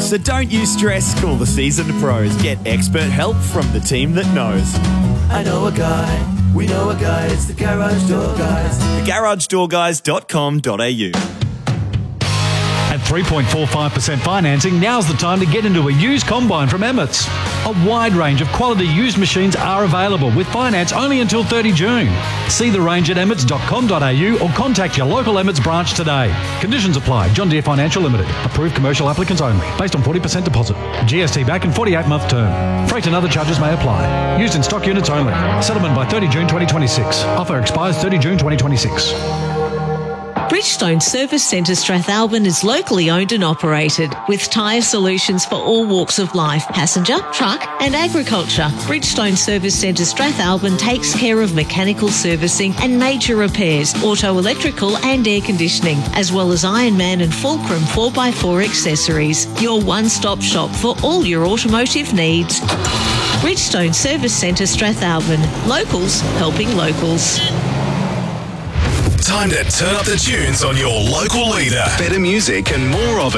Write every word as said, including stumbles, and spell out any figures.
So don't you stress, call the seasoned pros. Get expert help from the team that knows. I know a guy, we know a guy, it's the Garage Door Guys. the garage door guys dot com dot a u. At three point four five percent financing, now's the time to get into a used combine from Emmett's. A wide range of quality used machines are available with finance only until thirty June. See the range at emmets dot com dot a u or contact your local Emmett's branch today. Conditions apply. John Deere Financial Limited. Approved commercial applicants only. Based on forty percent deposit. G S T back and forty-eight month term. Freight and other charges may apply. Used in stock units only. Settlement by thirty June twenty twenty-six. Offer expires thirty June twenty twenty-six. Bridgestone Service Centre Strathalbyn is locally owned and operated with tyre solutions for all walks of life, passenger, truck and agriculture. Bridgestone Service Centre Strathalbyn takes care of mechanical servicing and major repairs, auto electrical and air conditioning, as well as Ironman and Fulcrum four by four accessories. Your one-stop shop for all your automotive needs. Bridgestone Service Centre Strathalbyn. Locals helping locals. Time to turn up the tunes on your local leader. Better music and more of it.